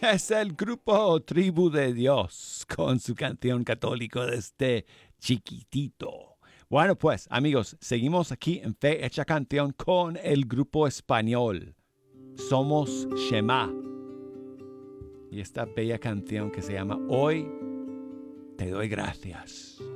Es el grupo Tribu de Dios con su canción católico desde chiquitito. Bueno, pues amigos, seguimos aquí en Fe Hecha Canción con el grupo español. Somos Shema. Y esta bella canción que se llama Hoy te doy gracias.